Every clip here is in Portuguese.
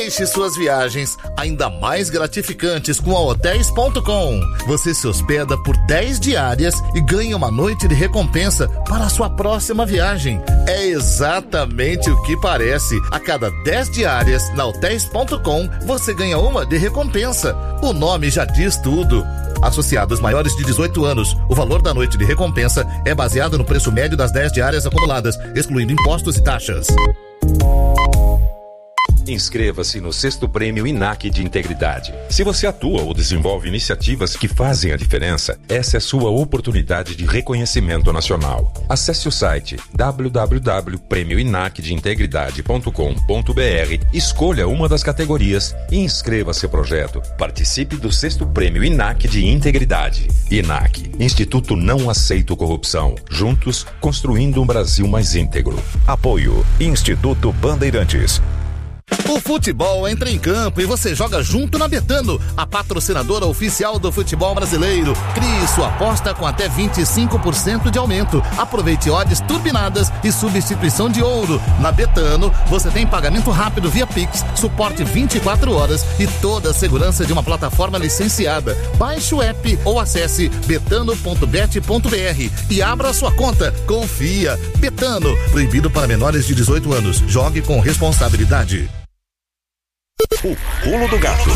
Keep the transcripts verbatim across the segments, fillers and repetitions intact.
Deixe suas viagens ainda mais gratificantes com a hotéis ponto com. Você se hospeda por dez diárias e ganha uma noite de recompensa para a sua próxima viagem. É exatamente o que parece. A cada dez diárias na hotéis ponto com, você ganha uma de recompensa. O nome já diz tudo. Associados maiores de dezoito anos, o valor da noite de recompensa é baseado no preço médio das dez diárias acumuladas, excluindo impostos e taxas. Inscreva-se no sexto Prêmio I N A C de Integridade. Se você atua ou desenvolve iniciativas que fazem a diferença, essa é sua oportunidade de reconhecimento nacional. Acesse o site w w w ponto prêmio inac de integridade ponto com ponto b r, escolha uma das categorias e inscreva seu projeto. Participe do sexto Prêmio I N A C de Integridade. I N A C, Instituto Não Aceito Corrupção. Juntos, construindo um Brasil mais íntegro. Apoio Instituto Bandeirantes. O futebol entra em campo e você joga junto na Betano, a patrocinadora oficial do futebol brasileiro. Crie sua aposta com até vinte e cinco por cento de aumento. Aproveite odds turbinadas e substituição de ouro. Na Betano, você tem pagamento rápido via Pix, suporte vinte e quatro horas e toda a segurança de uma plataforma licenciada. Baixe o app ou acesse betano ponto bet ponto b r e abra sua conta. Confia. Betano, proibido para menores de dezoito anos. Jogue com responsabilidade. O Pulo do Gato.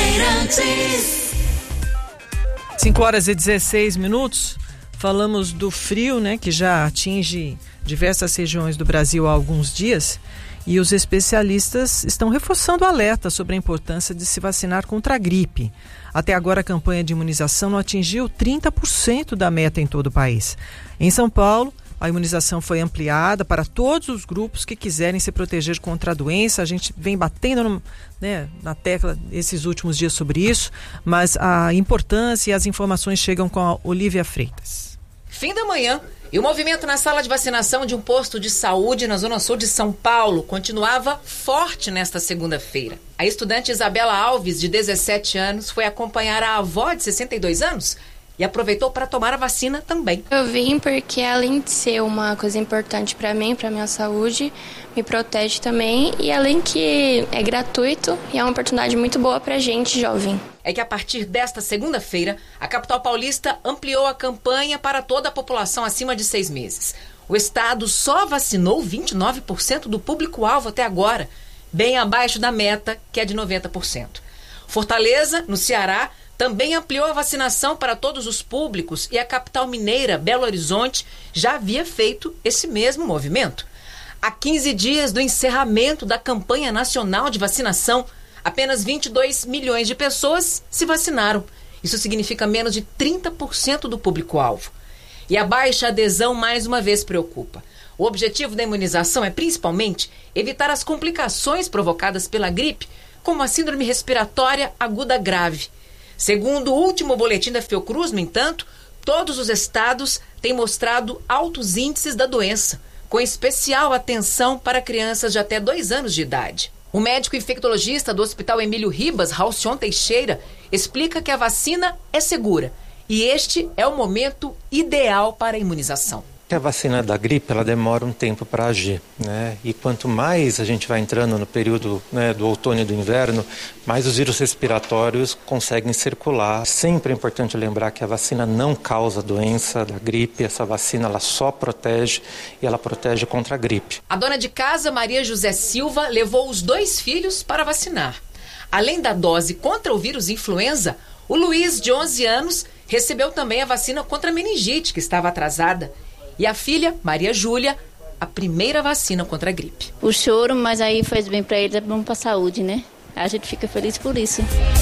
cinco horas e dezesseis minutos. Falamos do frio, né, que já atinge diversas regiões do Brasil há alguns dias. E os especialistas estão reforçando o alerta sobre a importância de se vacinar contra a gripe. Até agora, a campanha de imunização não atingiu trinta por cento da meta em todo o país. Em São Paulo, a imunização foi ampliada para todos os grupos que quiserem se proteger contra a doença. A gente vem batendo no, né, na tecla esses últimos dias sobre isso, mas a importância e as informações chegam com a Olívia Freitas. Fim da manhã e o movimento na sala de vacinação de um posto de saúde na Zona Sul de São Paulo continuava forte nesta segunda-feira. A estudante Isabela Alves, de dezessete anos, foi acompanhar a avó de sessenta e dois anos e aproveitou para tomar a vacina também. Eu vim porque, além de ser uma coisa importante para mim, para minha saúde, me protege também, e além que é gratuito e é uma oportunidade muito boa para gente jovem. É que a partir desta segunda-feira, a capital paulista ampliou a campanha para toda a população acima de seis meses. O estado só vacinou vinte e nove por cento do público-alvo até agora, bem abaixo da meta, que é de noventa por cento. Fortaleza, no Ceará, também ampliou a vacinação para todos os públicos, e a capital mineira, Belo Horizonte, já havia feito esse mesmo movimento. Há quinze dias do encerramento da campanha nacional de vacinação, apenas vinte e dois milhões de pessoas se vacinaram. Isso significa menos de trinta por cento do público-alvo. E a baixa adesão mais uma vez preocupa. O objetivo da imunização é principalmente evitar as complicações provocadas pela gripe, como a síndrome respiratória aguda grave. Segundo o último boletim da Fiocruz, no entanto, todos os estados têm mostrado altos índices da doença, com especial atenção para crianças de até dois anos de idade. O médico infectologista do Hospital Emílio Ribas, Halcion Teixeira, explica que a vacina é segura e este é o momento ideal para a imunização. A vacina da gripe, ela demora um tempo para agir, né? E quanto mais a gente vai entrando no período, né, do outono e do inverno, mais os vírus respiratórios conseguem circular. Sempre é importante lembrar que a vacina não causa doença da gripe. Essa vacina, ela só protege, e ela protege contra a gripe. A dona de casa, Maria José Silva, levou os dois filhos para vacinar. Além da dose contra o vírus influenza, o Luiz, de onze anos, recebeu também a vacina contra a meningite, que estava atrasada. E a filha, Maria Júlia, a primeira vacina contra a gripe. O choro, mas aí faz bem para ele, é bom para a saúde, né? A gente fica feliz por isso.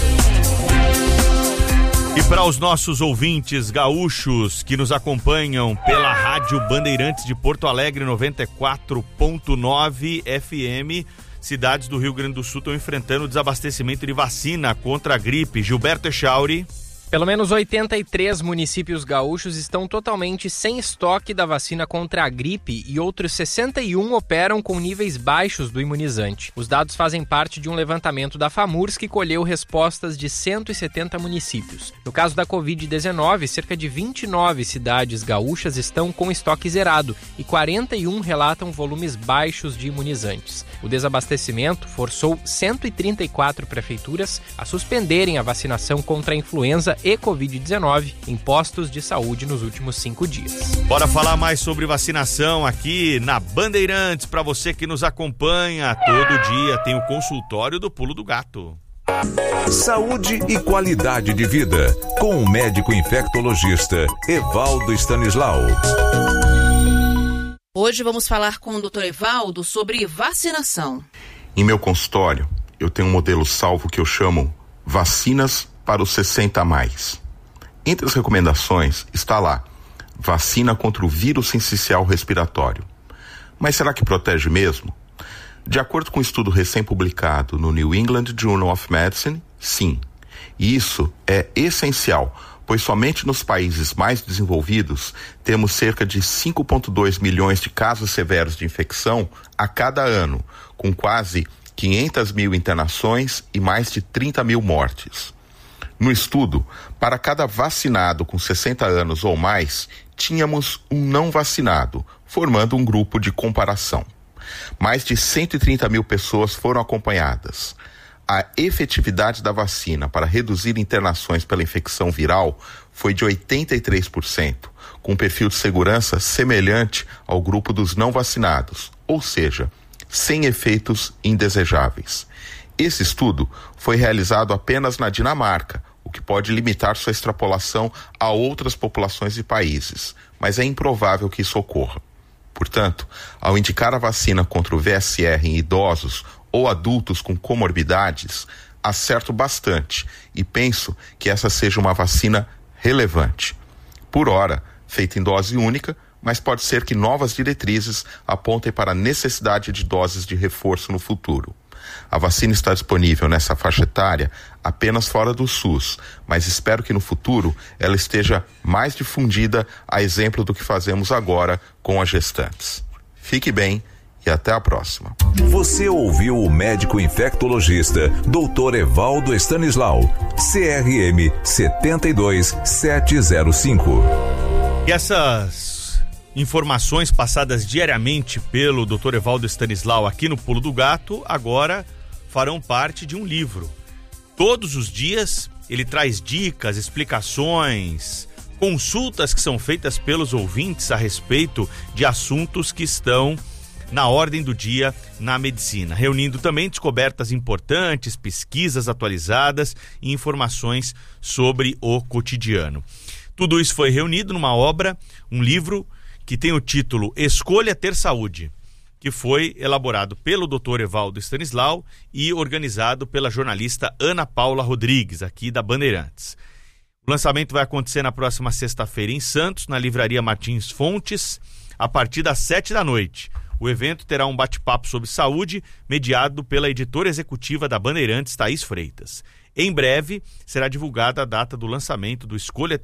E para os nossos ouvintes gaúchos que nos acompanham pela Rádio Bandeirantes de Porto Alegre noventa e quatro ponto nove F M, cidades do Rio Grande do Sul estão enfrentando o desabastecimento de vacina contra a gripe. Gilberto Echauri. Pelo menos oitenta e três municípios gaúchos estão totalmente sem estoque da vacina contra a gripe e outros sessenta e um operam com níveis baixos do imunizante. Os dados fazem parte de um levantamento da FAMURS que colheu respostas de cento e setenta municípios. No caso da covid dezenove, cerca de vinte e nove cidades gaúchas estão com estoque zerado e quarenta e um relatam volumes baixos de imunizantes. O desabastecimento forçou cento e trinta e quatro prefeituras a suspenderem a vacinação contra a influenza e covid dezenove em postos de saúde nos últimos cinco dias. Bora falar mais sobre vacinação aqui na Bandeirantes. Para você que nos acompanha todo dia, tem o consultório do Pulo do Gato. Saúde e qualidade de vida, com o médico infectologista Evaldo Stanislau. Hoje vamos falar com o doutor Evaldo sobre vacinação. Em meu consultório, eu tenho um modelo salvo que eu chamo Vacinas para os sessenta a mais. Entre as recomendações está lá, vacina contra o vírus sincicial respiratório. Mas será que protege mesmo? De acordo com um estudo recém-publicado no New England Journal of Medicine, sim. E isso é essencial, pois somente nos países mais desenvolvidos temos cerca de cinco vírgula dois milhões de casos severos de infecção a cada ano, com quase quinhentas mil internações e mais de trinta mil mortes. No estudo, para cada vacinado com sessenta anos ou mais, tínhamos um não vacinado, formando um grupo de comparação. Mais de cento e trinta mil pessoas foram acompanhadas. A efetividade da vacina para reduzir internações pela infecção viral foi de oitenta e três por cento, com um perfil de segurança semelhante ao grupo dos não vacinados, ou seja, sem efeitos indesejáveis. Esse estudo foi realizado apenas na Dinamarca, o que pode limitar sua extrapolação a outras populações e países, mas é improvável que isso ocorra. Portanto, ao indicar a vacina contra o V S R em idosos ou adultos com comorbidades, acerto bastante e penso que essa seja uma vacina relevante. Por ora, feita em dose única, mas pode ser que novas diretrizes apontem para a necessidade de doses de reforço no futuro. A vacina está disponível nessa faixa etária apenas fora do SUS, mas espero que no futuro ela esteja mais difundida, a exemplo do que fazemos agora com as gestantes. Fique bem e até a próxima. Você ouviu o médico infectologista doutor Evaldo Stanislau, C R M sete dois sete zero cinco. E essas informações passadas diariamente pelo doutor Evaldo Stanislau aqui no Pulo do Gato, agora farão parte de um livro. Todos os dias ele traz dicas, explicações, consultas que são feitas pelos ouvintes a respeito de assuntos que estão na ordem do dia na medicina, reunindo também descobertas importantes, pesquisas atualizadas e informações sobre o cotidiano. Tudo isso foi reunido numa obra, um livro que tem o título Escolha Ter Saúde, que foi elaborado pelo doutor Evaldo Stanislau e organizado pela jornalista Ana Paula Rodrigues, aqui da Bandeirantes. O lançamento vai acontecer na próxima sexta-feira em Santos, na Livraria Martins Fontes, a partir das sete da noite. O evento terá um bate-papo sobre saúde, mediado pela editora executiva da Bandeirantes, Thaís Freitas. Em breve, será divulgada a data do lançamento do Escolha